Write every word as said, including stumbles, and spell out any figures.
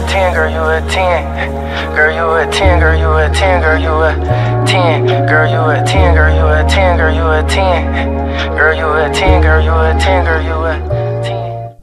ten, girl, you a ten. Girl, you a ten, girl, you a ten, girl, you a ten. Girl, you a ten, girl, you a ten, girl, you a ten. Girl, you a ten, girl, you a ten, girl, you a